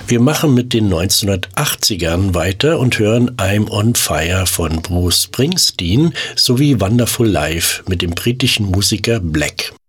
Wir machen mit den 1980ern weiter und hören I'm on Fire von Bruce Springsteen sowie Wonderful Life mit dem britischen Musiker Black.